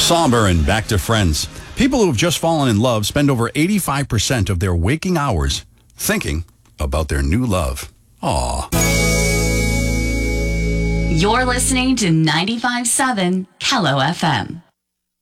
Somber and back to Friends. People who have just fallen in love spend over 85% of their waking hours thinking about their new love. Aw. You're listening to 95.7 Kello FM.